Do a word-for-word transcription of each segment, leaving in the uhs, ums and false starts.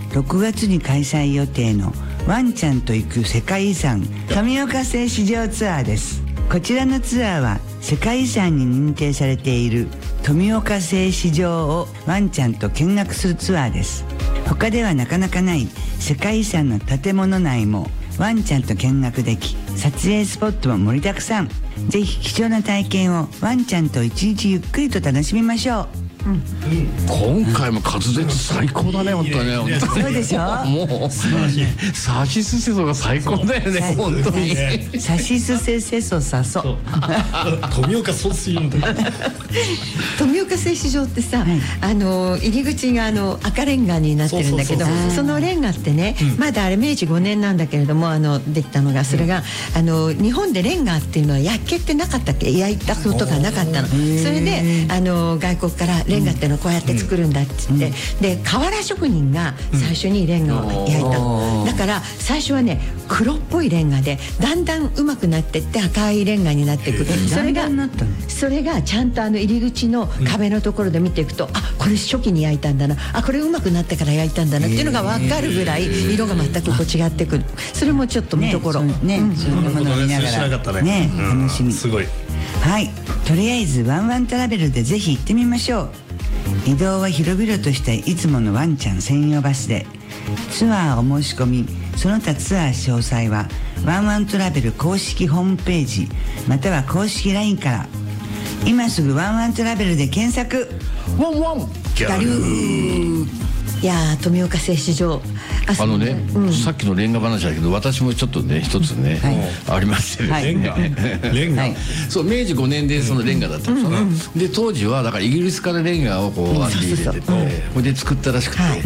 ろくがつに開催予定のワンちゃんと行く世界遺産富岡製糸場ツアーです。こちらのツアーは世界遺産に認定されている富岡製糸場をワンちゃんと見学するツアーです。他ではなかなかない世界遺産の建物内もワンちゃんと見学でき、撮影スポットも盛りだくさん。ぜひ貴重な体験をワンちゃんと一日ゆっくりと楽しみましょう。うん、 今回も滑舌最高だね、本当にね。 そうでしょ。 もうさしすせそが最高だよね、本当に。 さしすせせそさそ。 富岡総水の時。 富岡製糸場ってさ、あの入り口があの赤レンガになってるんだけど、そのレンガってね、まだあれ明治ごねんなんだけれども、あのできたのが、それがあの日本でレンガっていうのは焼けってなかったっけ、焼いたことがなかったの。それであの外国からレンガってのはこうやって作るんだっつって、で瓦職人が最初にレンガを焼いたの。だから最初はね黒っぽいレンガで、だんだん上手くなってって赤いレンガになっていく。それがそれがちゃんとあの入り口の壁のところで見ていくと、あ、これ初期に焼いたんだな、あ、これ上手くなってから焼いたんだなっていうのが分かるぐらい色が全くこう違ってくる。それもちょっと見どころね。 そういうものを見ながらね、楽しみ。 すごい。 はい、とりあえずワンワントラベルでぜひ行ってみましょう。移動は広々としたいつものワンちゃん専用バスで。ツアーお申し込みその他ツアー詳細はワンワントラベル公式ホームページまたは公式 ライン から。今すぐワンワントラベルで検索。 ワンワンギャルー。いやー、富岡製糸場、 あのね、うん、さっきのレンガ話だけど、私もちょっとね一つね、はい、ありましてですね、 レンガレンガ、はい、 そう明治ごねんでそのレンガだったんですよ、うんうん、で当時はだからイギリスからレンガをこう割り入れてて、それで作ったらしくて、はい、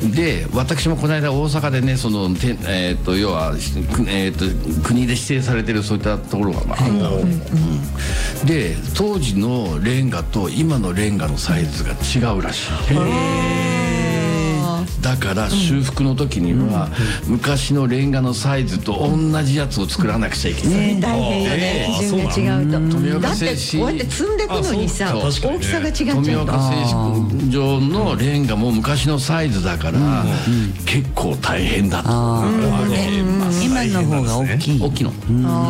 で私もこの間大阪でねそのて、えー、と要は、えー、と国で指定されてるそういったところがまああったので、はい、うん、で当時のレンガと今のレンガのサイズが違うらしい。だから修復の時には昔のレンガのサイズと同じやつを作らなくちゃいけない。 大変よね、基準が違うと。だってこうやって積んでいくのにさ、大きさが違っちゃう。 富岡製糸場のレンガも昔のサイズだから結構大変だと。 今の方が大きい大きいの。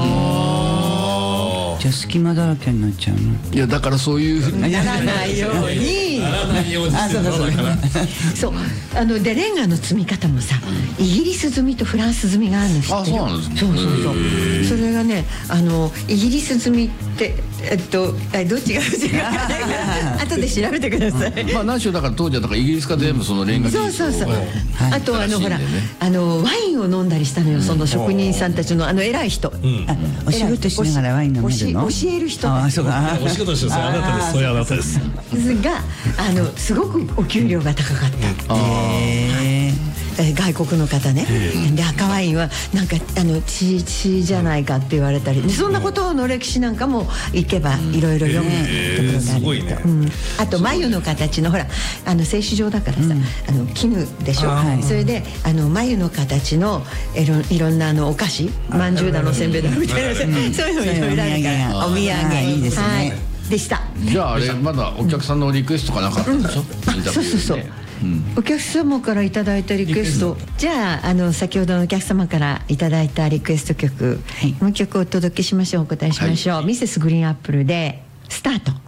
じゃあ隙間だらけになっちゃうの。 いやだからそういうふうにならないようにならないようにするのだから。 そう、あのでレンガの積み方もさ、イギリス積みとフランス積みがあるの知ってる？ あ、そうなんですね。 そうそうそう。それがね、あのイギリス積みってえっとえどっちが違うか後で調べてください。 まあ何しろだから当時はだからイギリスが全部そのレンガ技術を。 そうそうそう。あとあのほらあのワインを飲んだりしたのよ、その職人さんたちのあの偉い人。 お仕事しながらワイン飲めるの？ 教える人。 あ、そうか。 お仕事してそれあなたです。それあなたです。 があのすごくお給料が高かった。へえ。外国の方ね。で赤ワインはなんかあの血血じゃないかって言われたり、でそんなことの歴史なんかも行けばいろいろ読むところがある。 すごいね。 あと眉の形のほらあの製糸場だからさ、あの絹でしょ。それであの眉の形のいろいろんなあのお菓子、まんじゅうだのせんべいだのみたいなそういうのいろいろあるから、お土産いいですね。 でした。 じゃああれまだお客さんのリクエストがなかったでしょ。 そうそうそう。お客様からいただいたリクエスト、じゃああの先ほどのお客様からいただいたリクエスト曲、もう一曲お届けしましょう。お答えしましょう。ミセスグリーンアップルでスタート。